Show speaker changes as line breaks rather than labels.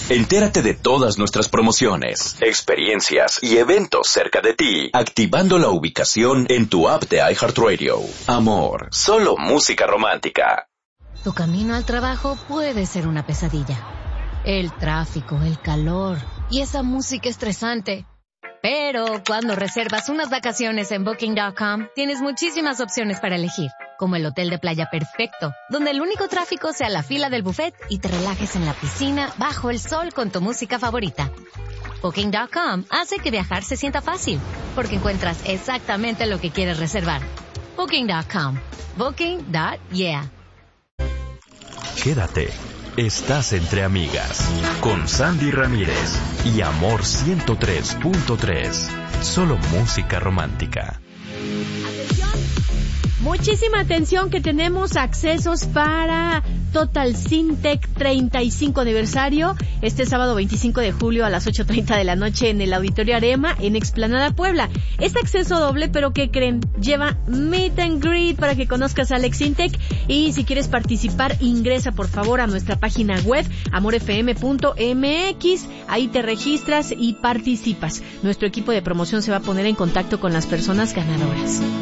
Entérate de todas nuestras promociones, experiencias y eventos cerca de ti, activando la ubicación en tu app de iHeartRadio. Amor, solo música romántica.
Tu camino al trabajo puede ser una pesadilla. El tráfico, el calor y esa música estresante. Pero cuando reservas unas vacaciones en Booking.com, tienes muchísimas opciones para elegir, como el hotel de playa perfecto, donde el único tráfico sea la fila del buffet y te relajes en la piscina bajo el sol con tu música favorita. Booking.com hace que viajar se sienta fácil, porque encuentras exactamente lo que quieres reservar. Booking.com. Booking.yeah.
Quédate. Estás entre amigas con Sandy Ramírez y Amor 103.3. Solo música romántica.
Muchísima atención, que tenemos accesos para Total Syntec 35 aniversario este sábado 25 de julio a las 8:30 de la noche en el Auditorio Arema en Explanada Puebla. Este acceso doble, pero ¿qué creen? Lleva meet and greet para que conozcas a Alex Syntec, y si quieres participar, ingresa por favor a nuestra página web amorfm.mx, ahí te registras y participas. Nuestro equipo de promoción se va a poner en contacto con las personas ganadoras.